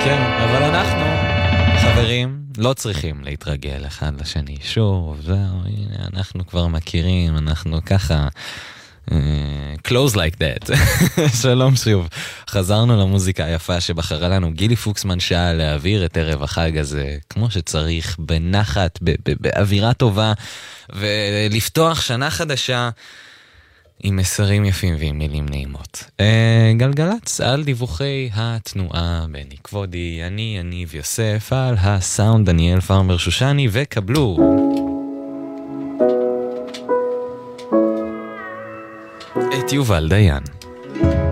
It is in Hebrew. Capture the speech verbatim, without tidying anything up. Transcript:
כן, אבל אנחנו, חברים, לא צריכים להתרגל אחד לשני. שוב, זהו, הנה, אנחנו כבר מכירים, אנחנו ככה, uh, close like that. שלום שוב. חזרנו למוזיקה היפה שבחרה לנו גילי פוקסמן שעה להעביר את ערב החג הזה, כמו שצריך, בנחת, באווירה טובה, ולפתוח שנה חדשה, עם מסרים יפים ועם מילים נעימות. גלגלץ על דיווחי התנועה בני כבודי, אני יניב יוסף, על הסאונד דניאל פרמר שושני, וקבלו את יובל דיין.